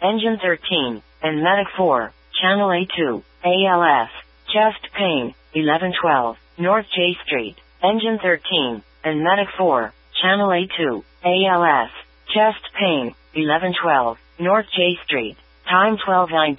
Engine 13, and Medic 4, Channel A2, ALS, chest pain, 1112, North J Street. Engine 13, and Medic 4, Channel A2, ALS, chest pain, 1112, North J Street. Time 12:09.